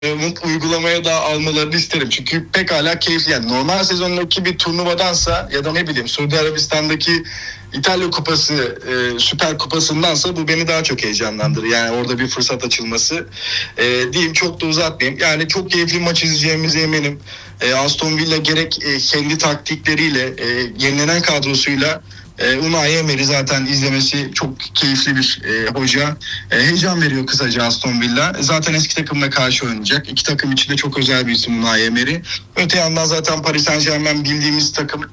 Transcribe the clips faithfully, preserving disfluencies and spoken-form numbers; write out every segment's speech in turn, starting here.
uygulamaya da almalarını isterim. Çünkü pekala keyifli. Yani normal sezondaki bir turnuvadansa ya da ne bileyim Suudi Arabistan'daki İtalya Kupası, e, Süper Kupası'ndansa bu beni daha çok heyecanlandırır. Yani orada bir fırsat açılması. E, diyeyim çok da uzatmayayım. Yani çok keyifli maç izleyeceğimize eminim. E, Aston Villa gerek e, kendi taktikleriyle, e, yenilenen kadrosuyla E, Unai Emery zaten izlemesi çok keyifli bir e, hoca. E, heyecan veriyor kısaca Aston Villa. E, zaten eski takımla karşı oynayacak. İki takım için de çok özel bir isim Unai Emery. Öte yandan zaten Paris Saint-Germain bildiğimiz takım.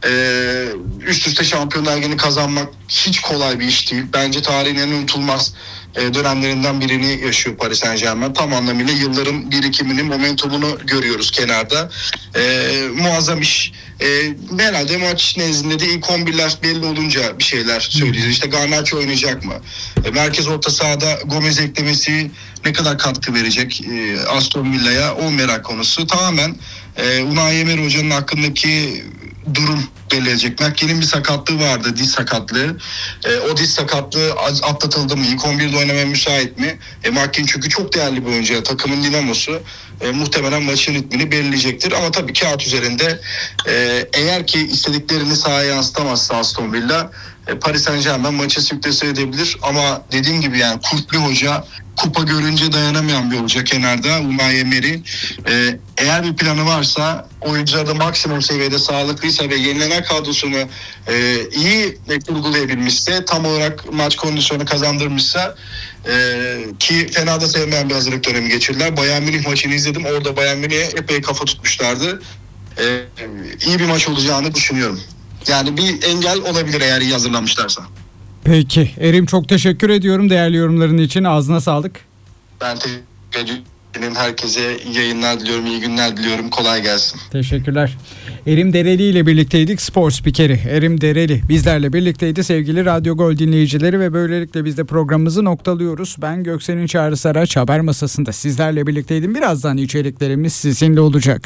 Ee, üst üste Şampiyonlar Ligi'ni kazanmak hiç kolay bir iş değil. Bence tarihin en unutulmaz e, dönemlerinden birini yaşıyor Paris Saint-Germain. Tam anlamıyla yılların birikimini, momentumunu görüyoruz kenarda. E, muazzam iş. E, herhalde maç nezdinde de ilk on birler belli olunca bir şeyler söyleyeceğiz. İşte Garnacho oynayacak mı? E, merkez orta sahada Gomez eklemesi ne kadar katkı verecek e, Aston Villa'ya? O merak konusu. Tamamen e, Unai Emery hocanın hakkındaki durum belirleyecek. Merkel'in bir sakatlığı vardı, diz sakatlığı. E, o diz sakatlığı atlatıldı mı? İlk on birde oynamaya müsait mi? E, Merkel çünkü çok değerli bir oyuncu. Takımın dinamosu. E, muhtemelen maçın ritmini belirleyecektir. Ama tabii kağıt üzerinde e, eğer ki istediklerini sahaya yansıtamazsa Aston Villa e, Paris Saint-Germain maçı sürklese edebilir. Ama dediğim gibi yani kurtlu hoca, kupa görünce dayanamayan bir hoca kenarda Unai Emery. Ee, eğer bir planı varsa, oyuncular da maksimum seviyede sağlıklıysa ve yenilenen kadrosunu e, iyi kurgulayabilmişse, tam olarak maç kondisyonu kazandırmışsa e, ki fena da sevmeyen bir hazırlık dönemi geçirdiler. Bayern Münih maçını izledim. Orada Bayern Münih'e epey kafa tutmuşlardı. E, iyi bir maç olacağını düşünüyorum. Yani bir engel olabilir eğer iyi hazırlanmışlarsa. Peki Erim, çok teşekkür ediyorum değerli yorumların için. Ağzına sağlık. Ben teşekkür ederim. Herkese iyi yayınlar diliyorum, iyi günler diliyorum. Kolay gelsin. Teşekkürler. Erim Dereli ile birlikteydik. Spor spikeri Erim Dereli bizlerle birlikteydi sevgili Radyo Gol dinleyicileri ve böylelikle biz de programımızı noktalıyoruz. Ben Göksel'in Çağrı Saraç, haber masasında sizlerle birlikteydim. Birazdan içeriklerimiz sizinle olacak.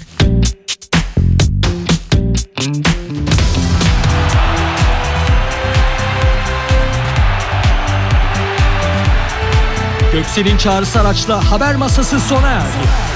Göksel'in Çağrı Saraç'la haber masası sona erdi.